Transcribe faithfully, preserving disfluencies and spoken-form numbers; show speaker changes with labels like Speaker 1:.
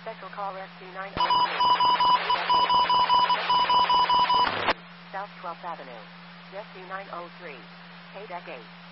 Speaker 1: Special call S C nine oh three. South twelfth Avenue. S C nine oh three. K-Deck eight.